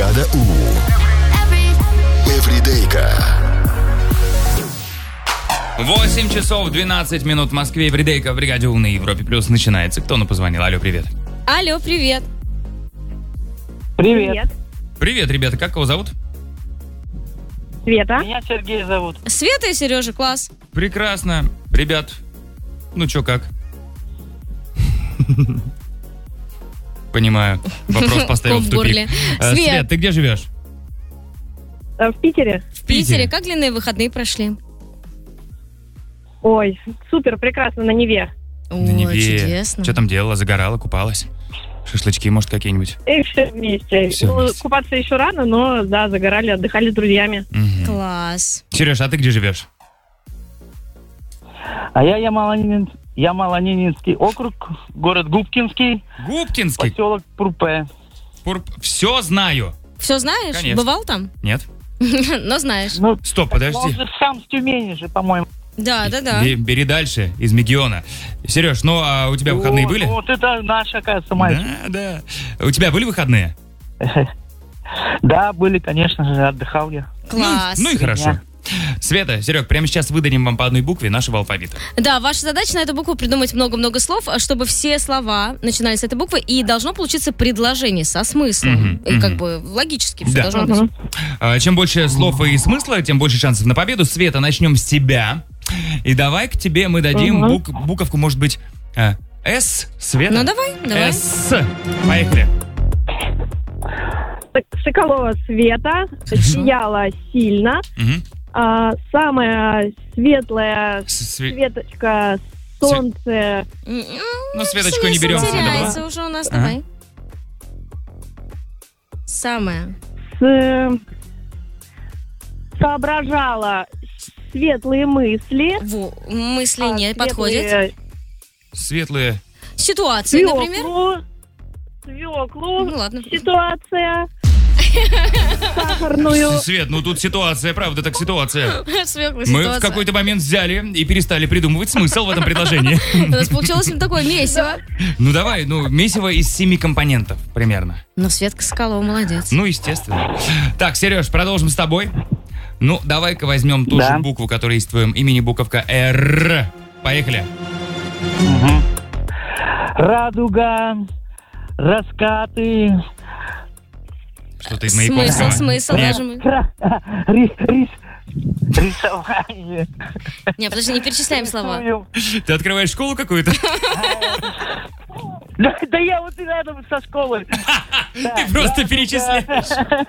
Влада Эвридейка. 8 часов 12 минут в Москве. Эвридейка в бригаде У на Европе Плюс начинается. Кто нам позвонил? Алло, привет. Алло, привет. Привет. Привет, ребята. Как его зовут? Света. Меня Сергей зовут. Света и Сережа, класс. Прекрасно. Ребят, ну чё, как? Понимаю. Вопрос поставил в тупик. Свет, ты где живешь? В Питере. В Питере. Как длинные выходные прошли? Ой, супер, прекрасно, на Неве. На Неве. Чудесно. Что там делала? Загорала, купалась? Шашлычки, может, какие-нибудь? И все вместе. Всё вместе. Купаться еще рано, но да, загорали, отдыхали с друзьями. Класс. Сереж, а ты где живешь? А я Ямало-Ненецкий округ, город Губкинский, Губкинский? поселок Пурпе. Все знаю. Все знаешь? Конечно. Бывал там? Нет? Но знаешь. Ну, Стоп, подожди. он же сам с Тюмени же, по-моему. Да. Бери дальше, из Мегиона. Сереж, ну а у тебя выходные были? Вот это наша, оказывается, мальчик. Да. У тебя были выходные? Да, были, конечно же, отдыхал я. Класс. Ну и хорошо. Света, Серег, прямо сейчас выдадим вам по одной букве нашего алфавита. Да, ваша задача на эту букву придумать много-много слов, чтобы все слова начинались с этой буквы, и должно получиться предложение со смыслом. И как бы логически все должно быть. Чем больше слов и смысла, тем больше шансов на победу. Света, начнем с тебя. И давай к тебе мы дадим буковку, может быть, С. Света? Ну давай. С. Поехали. Соколова Света, сияла сильно. Самая светлая Светочка, солнце. Ну, Светочку не берем. Теряется уже у нас, давай. Самая. Соображала светлые мысли. Мысли не подходят. Светлые. Ситуации, например. Свеклу. Ну ладно. Ситуация. Сахарную. Свет, ну тут ситуация, правда, так ситуация. Свеклая Мы ситуация. в какой-то момент взяли и перестали придумывать смысл в этом предложении. У нас получилось такое месиво. Ну давай, месиво из 7 компонентов примерно. Но Светка Соколова молодец. Ну, естественно. Так, Сереж, продолжим с тобой. Ну, давай-ка возьмем ту же букву, которая есть в твоем имени, буковка Р. Поехали. Радуга, раскаты. Что-то из Маяковского. Смысл даже мы. Рисование. Не, подожди, не перечисляем слова. Ты открываешь школу какую-то? Да я вот и рядом со школой. Ты просто перечисляешь.